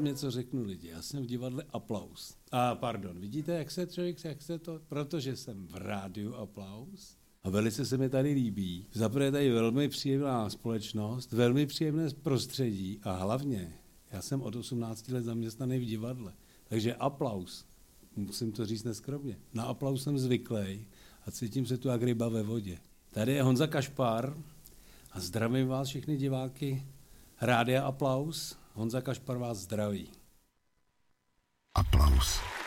hlavně, co řeknu lidi. Já jsem v divadle Aplaus. Vidíte, jak se to... Protože jsem v rádiu Aplaus a velice se mi tady líbí. Zaprvé je tady velmi příjemná společnost, velmi příjemné prostředí a hlavně já jsem od 18 let zaměstnaný v divadle. Takže Aplaus, musím to říct neskromně, na Aplaus jsem zvyklý a cítím se tu jak ryba ve vodě. Tady je Honza Kašpar a zdravím vás všechny diváky Rádia Aplaus. Honza Kašpar vás zdraví. Aplaus.